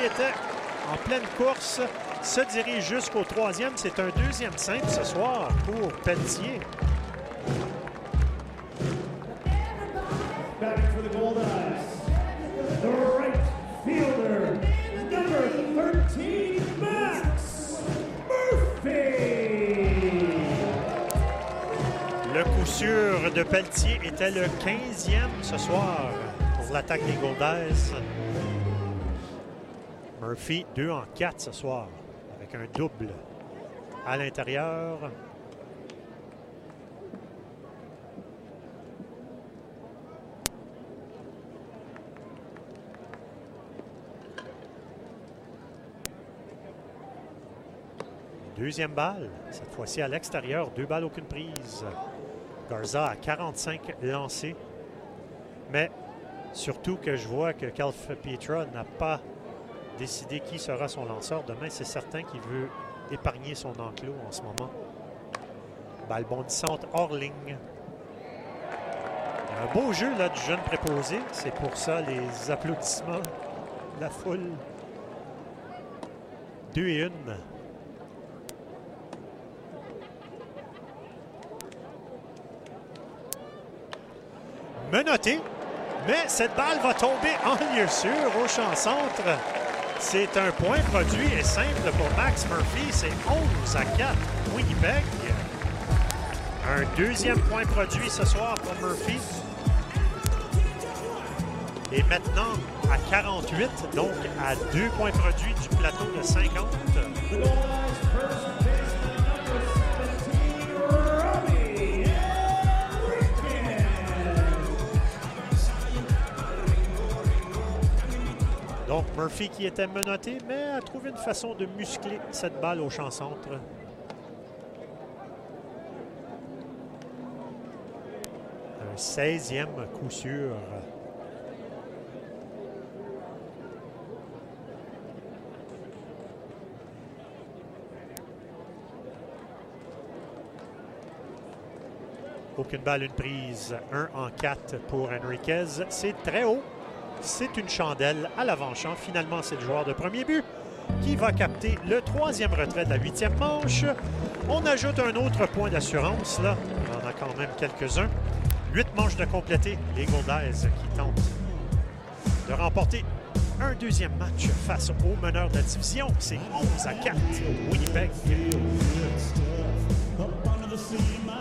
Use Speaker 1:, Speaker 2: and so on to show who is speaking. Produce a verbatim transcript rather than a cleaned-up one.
Speaker 1: était en pleine course, se dirige jusqu'au troisième. C'est un deuxième simple ce soir pour Pelletier.
Speaker 2: Back for the Goldeyes, the right fielder, number thirteen, Max Murphy.
Speaker 1: Le coup sûr de Pelletier était le quinzième ce soir pour l'attaque des Goldeyes. Murphy, deux en quatre ce soir, avec un double à l'intérieur. Deuxième balle, cette fois-ci à l'extérieur, deux balles, aucune prise. Garza à quarante-cinq lancés, mais surtout que je vois que Calfepetra n'a pas décidé qui sera son lanceur. Demain, c'est certain qu'il veut épargner son enclos en ce moment. Balle bondissante hors ligne. Un beau jeu là, du jeune préposé. C'est pour ça les applaudissements de la foule. Deux et une. Menotté, mais cette balle va tomber en lieu sûr au champ centre. C'est un point produit et simple pour Max Murphy. C'est onze à quatre Winnipeg. Un deuxième point produit ce soir pour Murphy. Et maintenant à quarante-huit, donc à deux points produits du plateau de cinquante. Donc, Murphy qui était menotté, mais a trouvé une façon de muscler cette balle au champ centre. Un seizième coup sûr. Aucune balle, une prise. un en quatre pour Enriquez. C'est très haut. C'est une chandelle à l'avant-champ. Finalement, c'est le joueur de premier but qui va capter le troisième retrait de la huitième manche. On ajoute un autre point d'assurance. Là, on en a quand même quelques-uns. Huit manches de compléter. Les Goldeyes qui tentent de remporter un deuxième match face au meneur de la division. C'est onze à quatre Winnipeg.